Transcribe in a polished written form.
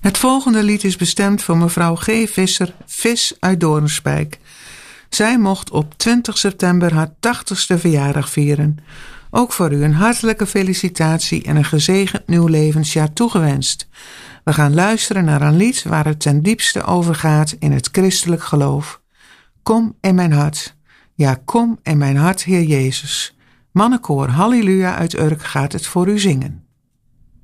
Het volgende lied is bestemd voor mevrouw G. Visser, Vis uit Doornspijk. Zij mocht op 20 september haar 80ste verjaardag vieren. Ook voor u een hartelijke felicitatie en een gezegend nieuw levensjaar toegewenst. We gaan luisteren naar een lied waar het ten diepste over gaat in het christelijk geloof. Kom in mijn hart. Ja, kom in mijn hart, Heer Jezus. Mannenkoor Halleluja uit Urk gaat het voor u zingen.